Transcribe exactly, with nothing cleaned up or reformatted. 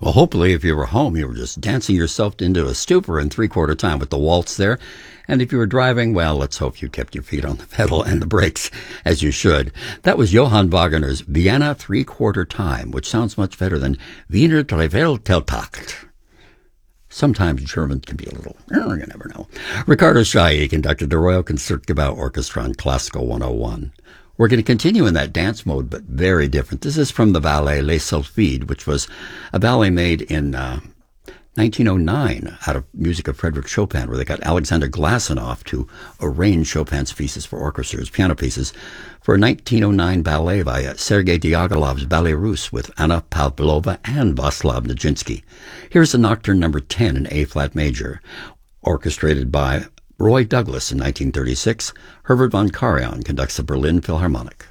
Well, hopefully, if you were home, you were just dancing yourself into a stupor in three-quarter time with the waltz there. And if you were driving, well, let's hope you kept your feet on the pedal and the brakes, as you should. That was Johann Wagner's Vienna Three-Quarter Time, which sounds much better than Wiener Dreivierteltakt. Sometimes German can be a little, oh, you never know. Ricardo Chailly conducted the Royal Concertgebouw Orchestra on Classical one oh one. We're going to continue in that dance mode, but very different. This is from the ballet Les Sylphides, which was a ballet made in uh, nineteen oh nine out of music of Frederick Chopin, where they got Alexander Glasinoff to arrange Chopin's pieces for orchestras, piano pieces, for a nineteen oh nine ballet by uh, Sergei Diaghilev's Ballet Russe with Anna Pavlova and Vaslav Nijinsky. Here's the Nocturne number ten in A-flat major, orchestrated by Roy Douglas in nineteen thirty-six. Herbert von Karajan conducts the Berlin Philharmonic.